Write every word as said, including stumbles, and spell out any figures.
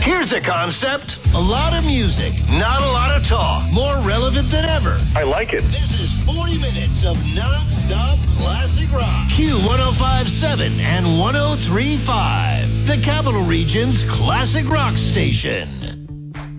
Here's a concept. A lot of music, not a lot of talk. More relevant than ever. I like it. This is forty minutes of non-stop classic rock. Q one oh five point seven and one oh three point five. The Capital Region's classic rock station.